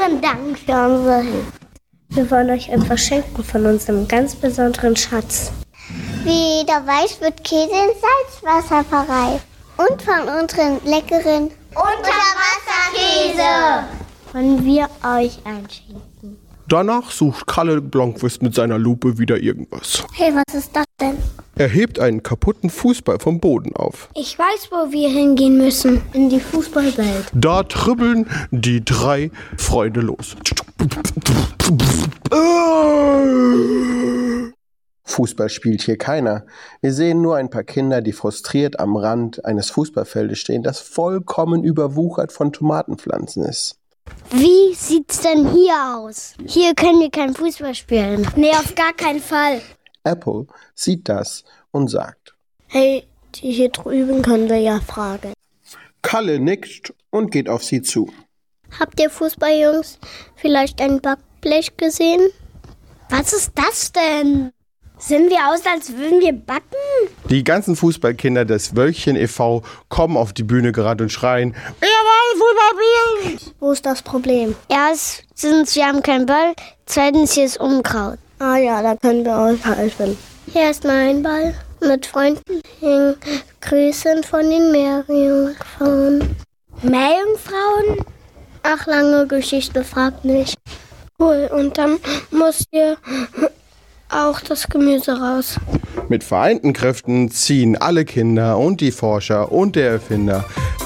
Vielen Dank für unsere Hilfe. Wir wollen euch etwas schenken von unserem ganz besonderen Schatz. Wie jeder weiß, wird Käse in Salzwasser verreift. Und von unseren leckeren Unterwasserkäse wollen wir euch einschenken. Danach sucht Kalle Blomqvist mit seiner Lupe wieder irgendwas. Hey, was ist das denn? Er hebt einen kaputten Fußball vom Boden auf. Ich weiß, wo wir hingehen müssen. In die Fußballwelt. Da dribbeln die 3 Freunde los. Fußball spielt hier keiner. Wir sehen nur ein paar Kinder, die frustriert am Rand eines Fußballfeldes stehen, das vollkommen überwuchert von Tomatenpflanzen ist. Wie sieht's denn hier aus? Hier können wir kein Fußball spielen. Nee, auf gar keinen Fall. Apple sieht das und sagt: Hey, die hier drüben können wir ja fragen. Kalle nickt und geht auf sie zu. Habt ihr Fußballjungs vielleicht ein Backblech gesehen? Was ist das denn? Sehen wir aus, als würden wir backen? Die ganzen Fußballkinder des Wölkchen e.V. kommen auf die Bühne gerannt und schreien: Wir wollen Fußball spielen! Wo ist das Problem? Erstens, wir haben keinen Ball. Zweitens, hier ist Unkraut. Ah ja, da können wir euch helfen. Hier ist mein Ball. Mit freundlichen Grüßen von den Meerjungfrauen. Meerjungfrauen? Ach, lange Geschichte, fragt nicht. Cool, und dann muss hier auch das Gemüse raus. Mit vereinten Kräften ziehen alle Kinder und die Forscher und der Erfinder